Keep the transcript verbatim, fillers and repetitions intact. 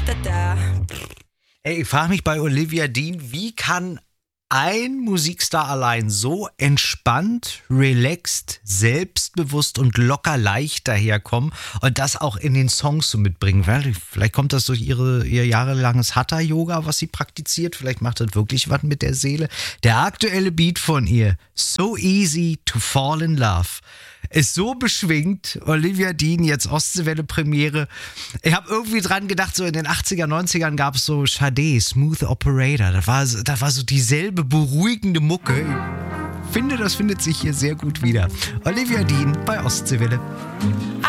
Ey, ich frage mich bei Olivia Dean, wie kann ein Musikstar allein so entspannt, relaxed, selbstbewusst und locker leicht daherkommen und das auch in den Songs so mitbringen? Vielleicht kommt das durch ihre, ihr jahrelanges Hatha-Yoga, was sie praktiziert. Vielleicht macht das wirklich was mit der Seele. Der aktuelle Beat von ihr, So Easy to Fall in Love, ist so beschwingt. Olivia Dean, jetzt Ostseewelle-Premiere. Ich habe irgendwie dran gedacht, so in den achtziger, neunzigern gab es so Sade, Smooth Operator. Das war, das war so dieselbe beruhigende Mucke. Ich finde, das findet sich hier sehr gut wieder. Olivia Dean bei Ostseewelle.